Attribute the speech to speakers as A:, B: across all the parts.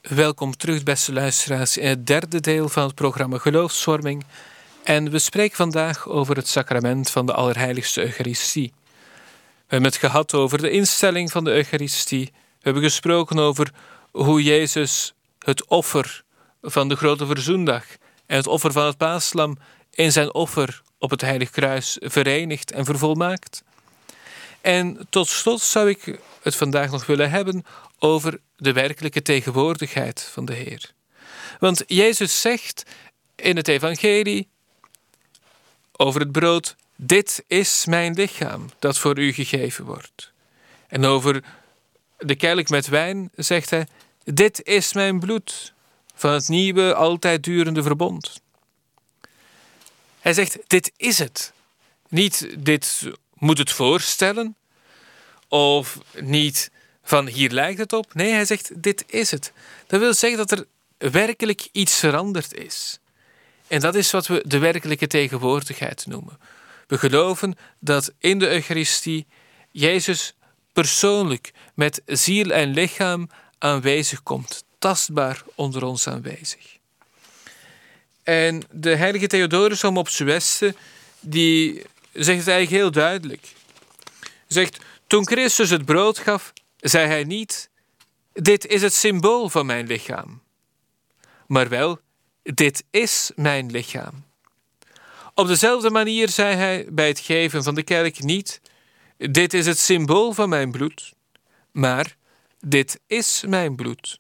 A: Welkom terug, beste luisteraars, in het derde deel van het programma Geloofsvorming. En we spreken vandaag over het sacrament van de Allerheiligste Eucharistie. We hebben het gehad over de instelling van de Eucharistie. We hebben gesproken over hoe Jezus het offer van de Grote Verzoendag en het offer van het Paaslam in zijn offer op het Heilig Kruis verenigt en vervolmaakt. En tot slot zou ik het vandaag nog willen hebben over de werkelijke tegenwoordigheid van de Heer. Want Jezus zegt in het evangelie over het brood: dit is mijn lichaam dat voor u gegeven wordt. En over de kelk met wijn zegt hij: dit is mijn bloed van het nieuwe, altijd durende verbond. Hij zegt: dit is het. Niet dit moet het voorstellen, of niet van hier lijkt het op. Nee, hij zegt: dit is het. Dat wil zeggen dat er werkelijk iets veranderd is. En dat is wat we de werkelijke tegenwoordigheid noemen. We geloven dat in de Eucharistie Jezus persoonlijk met ziel en lichaam aanwezig komt, tastbaar onder ons aanwezig. En de heilige Theodorus van Mopsueste, die zegt het eigenlijk heel duidelijk. Hij zegt: toen Christus het brood gaf, zei hij niet: dit is het symbool van mijn lichaam. Maar wel: dit is mijn lichaam. Op dezelfde manier zei hij bij het geven van de kelk niet: dit is het symbool van mijn bloed, maar dit is mijn bloed.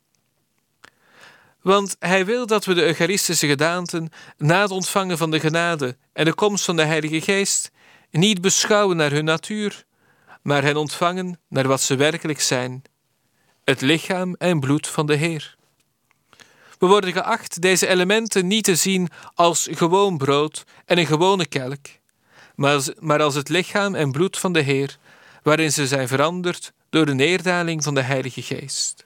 A: Want hij wil dat we de Eucharistische gedaanten na het ontvangen van de genade en de komst van de Heilige Geest niet beschouwen naar hun natuur, maar hen ontvangen naar wat ze werkelijk zijn: het lichaam en bloed van de Heer. We worden geacht deze elementen niet te zien als gewoon brood en een gewone kelk, maar als het lichaam en bloed van de Heer, waarin ze zijn veranderd door de neerdaling van de Heilige Geest.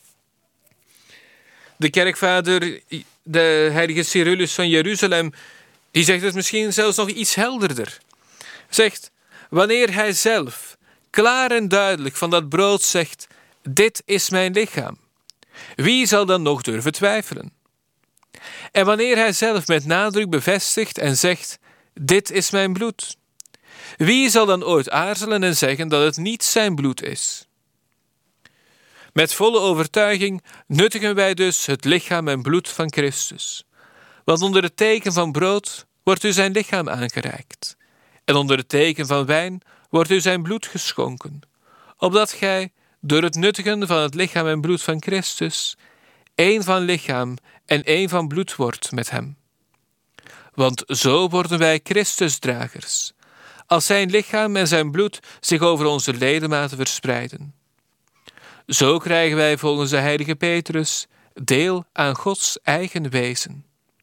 A: De kerkvader, de heilige Cyrillus van Jeruzalem, die zegt het misschien zelfs nog iets helderder. Zegt: wanneer hij zelf klaar en duidelijk van dat brood zegt: dit is mijn lichaam, wie zal dan nog durven twijfelen? En wanneer hij zelf met nadruk bevestigt en zegt: dit is mijn bloed, wie zal dan ooit aarzelen en zeggen dat het niet zijn bloed is? Met volle overtuiging nuttigen wij dus het lichaam en bloed van Christus. Want onder het teken van brood wordt u zijn lichaam aangereikt, en onder het teken van wijn wordt u zijn bloed geschonken, opdat gij door het nuttigen van het lichaam en bloed van Christus één van lichaam en één van bloed wordt met hem. Want zo worden wij Christusdragers, als zijn lichaam en zijn bloed zich over onze ledematen verspreiden. Zo krijgen wij volgens de heilige Petrus deel aan Gods eigen wezen.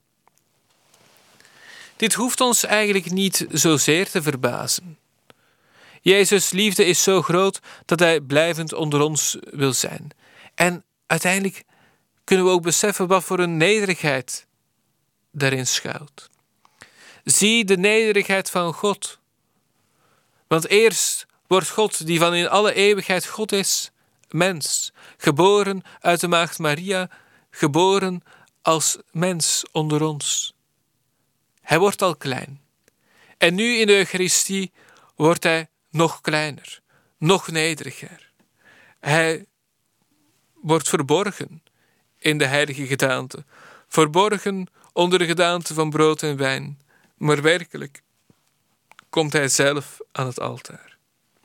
A: Dit hoeft ons eigenlijk niet zozeer te verbazen. Jezus' liefde is zo groot dat hij blijvend onder ons wil zijn. En uiteindelijk kunnen we ook beseffen wat voor een nederigheid daarin schuilt. Zie de nederigheid van God. Want eerst wordt God, die van in alle eeuwigheid God is, mens, geboren uit de maagd Maria, geboren als mens onder ons. Hij wordt al klein. En nu in de Eucharistie wordt hij nog kleiner, nog nederiger. Hij wordt verborgen in de heilige gedaante, verborgen onder de gedaante van brood en wijn, maar werkelijk komt hij zelf aan het altaar.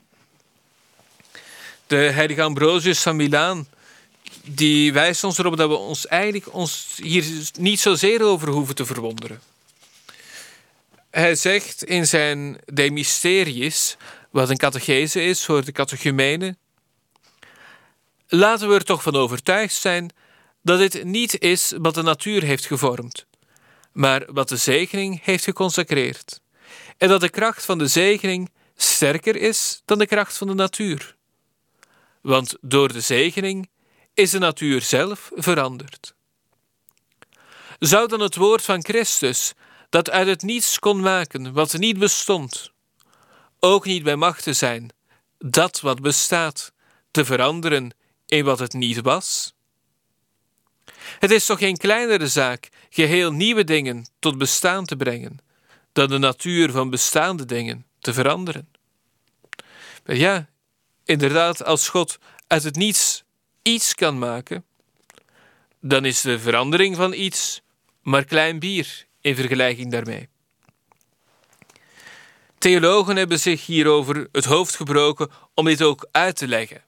A: De heilige Ambrosius van Milaan, die wijst ons erop dat we ons hier niet zozeer over hoeven te verwonderen. Hij zegt in zijn De Mysteriis, wat een catechese is voor de catechumenen: laten we er toch van overtuigd zijn dat dit niet is wat de natuur heeft gevormd, maar wat de zegening heeft geconsacreerd, en dat de kracht van de zegening sterker is dan de kracht van de natuur. Want door de zegening is de natuur zelf veranderd. Zou dan het woord van Christus, dat uit het niets kon maken wat niet bestond, ook niet bij machte zijn dat wat bestaat te veranderen in wat het niet was? Het is toch geen kleinere zaak geheel nieuwe dingen tot bestaan te brengen, dan de natuur van bestaande dingen te veranderen. Maar ja, inderdaad, als God uit het niets iets kan maken, dan is de verandering van iets maar klein bier in vergelijking daarmee. Theologen hebben zich hierover het hoofd gebroken om dit ook uit te leggen.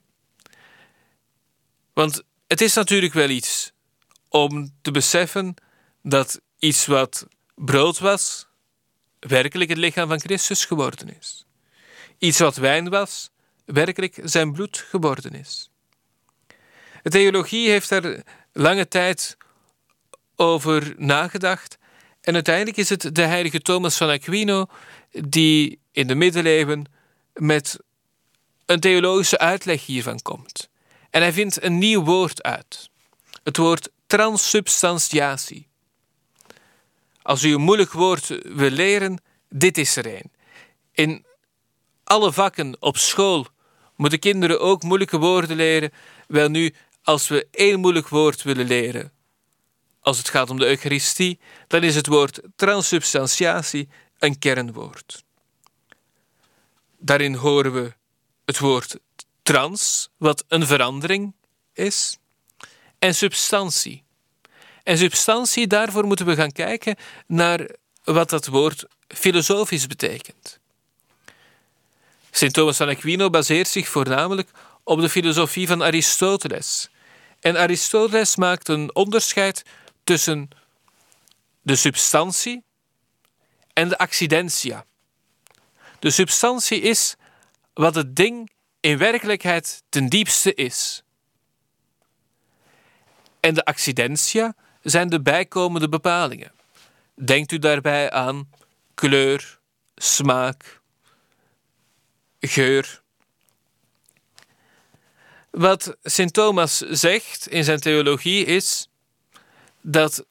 A: Want het is natuurlijk wel iets om te beseffen dat iets wat brood was, werkelijk het lichaam van Christus geworden is. Iets wat wijn was, werkelijk zijn bloed geworden is. De theologie heeft daar lange tijd over nagedacht en uiteindelijk is het de heilige Thomas van Aquino die in de middeleeuwen met een theologische uitleg hiervan komt. En hij vindt een nieuw woord uit. Het woord transsubstantiatie. Als u een moeilijk woord wil leren, dit is er een. In alle vakken op school moeten kinderen ook moeilijke woorden leren. Wel nu, als we één moeilijk woord willen leren, als het gaat om de Eucharistie, dan is het woord transsubstantiatie een kernwoord. Daarin horen we het woord trans, wat een verandering is, en substantie. En substantie, daarvoor moeten we gaan kijken naar wat dat woord filosofisch betekent. Sint Thomas van Aquino baseert zich voornamelijk op de filosofie van Aristoteles. En Aristoteles maakt een onderscheid tussen de substantie en de accidentia. De substantie is wat het ding in werkelijkheid ten diepste is. En de accidentia zijn de bijkomende bepalingen. Denkt u daarbij aan kleur, smaak, geur. Wat Sint Thomas zegt in zijn theologie is dat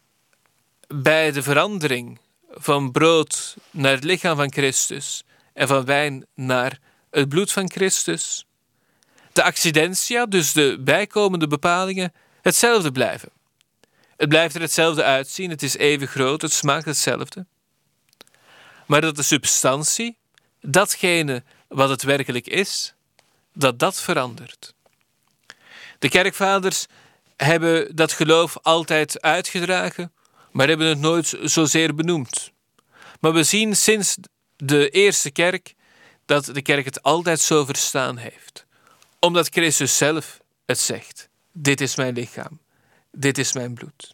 A: bij de verandering van brood naar het lichaam van Christus en van wijn naar het bloed van Christus, de accidentia, dus de bijkomende bepalingen, hetzelfde blijven. Het blijft er hetzelfde uitzien, het is even groot, het smaakt hetzelfde. Maar dat de substantie, datgene wat het werkelijk is, dat verandert. De kerkvaders hebben dat geloof altijd uitgedragen, maar hebben het nooit zozeer benoemd. Maar we zien sinds de eerste kerk dat de kerk het altijd zo verstaan heeft. Omdat Christus zelf het zegt. Dit is mijn lichaam. Dit is mijn bloed.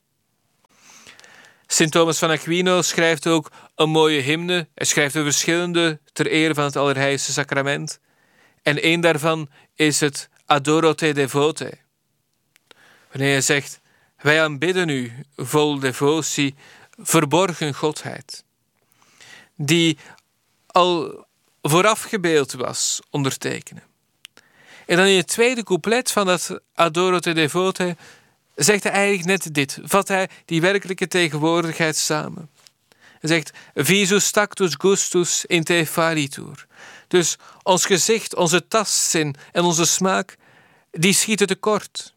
A: Sint Thomas van Aquino schrijft ook een mooie hymne. Hij schrijft er verschillende ter ere van het Allerheiligste Sacrament. En één daarvan is het Adoro te devote. Wanneer hij zegt, wij aanbidden u vol devotie, verborgen godheid. Die al voorafgebeeld was ondertekenen. En dan in het tweede couplet van dat Adoro te devote zegt hij eigenlijk net dit. Vat hij die werkelijke tegenwoordigheid samen. Hij zegt, visus tactus gustus in te faritur. Dus ons gezicht, onze tastzin en onze smaak, die schieten tekort.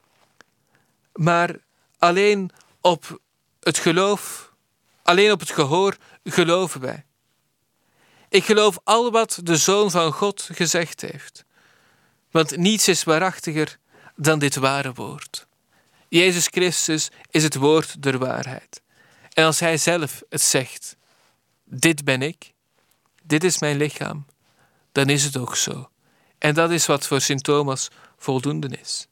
A: Maar alleen op het geloof, alleen op het gehoor geloven wij. Ik geloof al wat de Zoon van God gezegd heeft. Want niets is waarachtiger dan dit ware woord. Jezus Christus is het woord der waarheid. En als hij zelf het zegt, dit ben ik, dit is mijn lichaam, dan is het ook zo. En dat is wat voor Sint Thomas voldoende is.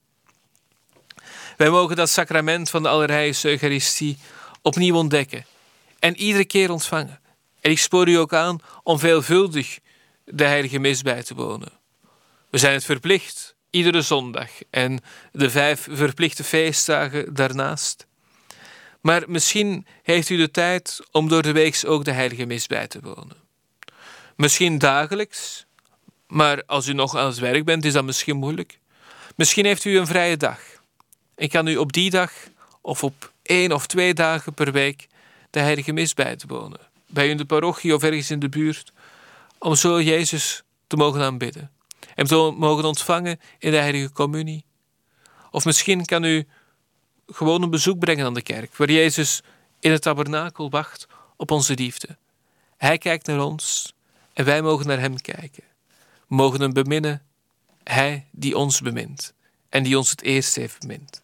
A: Wij mogen dat sacrament van de Allerheiligste Eucharistie opnieuw ontdekken en iedere keer ontvangen. En ik spoor u ook aan om veelvuldig de heilige mis bij te wonen. We zijn het verplicht, iedere zondag en de 5 verplichte feestdagen daarnaast. Maar misschien heeft u de tijd om door de week ook de heilige mis bij te wonen. Misschien dagelijks, maar als u nog aan het werk bent, is dat misschien moeilijk. Misschien heeft u een vrije dag. En kan u op die dag of op 1 of 2 dagen per week de heilige mis bij te wonen. Bij u in de parochie of ergens in de buurt. Om zo Jezus te mogen aanbidden. Hem te mogen ontvangen in de heilige communie. Of misschien kan u gewoon een bezoek brengen aan de kerk, waar Jezus in het tabernakel wacht op onze liefde. Hij kijkt naar ons en wij mogen naar hem kijken. We mogen hem beminnen, hij die ons bemint en die ons het eerst heeft bemind.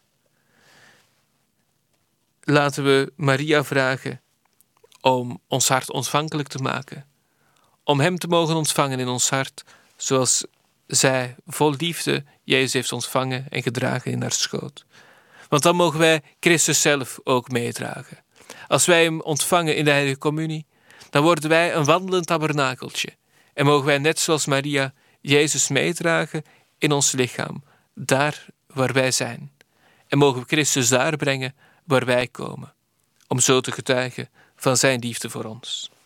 A: Laten we Maria vragen om ons hart ontvankelijk te maken, om hem te mogen ontvangen in ons hart, zoals zij vol liefde Jezus heeft ontvangen en gedragen in haar schoot. Want dan mogen wij Christus zelf ook meedragen. Als wij hem ontvangen in de heilige communie, dan worden wij een wandelend tabernakeltje. En mogen wij net zoals Maria Jezus meedragen in ons lichaam, daar waar wij zijn. En mogen we Christus daar brengen waar wij komen, om zo te getuigen van zijn liefde voor ons.